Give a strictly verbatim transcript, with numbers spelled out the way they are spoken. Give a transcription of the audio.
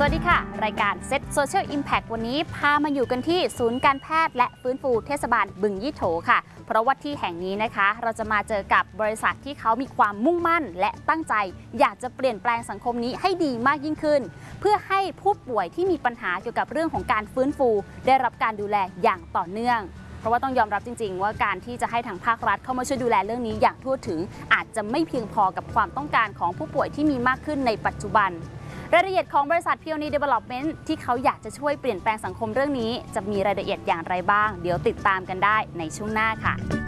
วัสดีค่ะรายการ Set Social Impact วันนี้พามาอยู่กันที่ศูนย์การแพทย์และฟื้นฟูเทศบาลบึงยี่โถค่ะเพราะว่าที่แห่งนี้นะคะเราจะมาเจอกับบริษัทที่เขามีความมุ่งมั่นและตั้งใจอยากจะเปลี่ยนแปลงสังคมนี้ให้ดีมากยิ่งขึ้นเพื่อให้ผู้ป่วยที่มีปัญหาเกี่ยวกับเรื่องของการฟื้นฟูได้รับการดูแลอย่างต่อเนื่องเพราะว่าต้องยอมรับจริงๆว่าการที่จะให้ทางภาครัฐเข้ามาช่วยดูแลเรื่องนี้อย่างทั่วถึงอาจจะไม่เพียงพอกับความต้องการของผู้ป่วยที่มีมากขึ้นในปัจจุบันรายละเอียดของบริษัท Peony Development ที่เขาอยากจะช่วยเปลี่ยนแปลงสังคมเรื่องนี้จะมีรายละเอียดอย่างไรบ้างเดี๋ยวติดตามกันได้ในช่วงหน้าค่ะ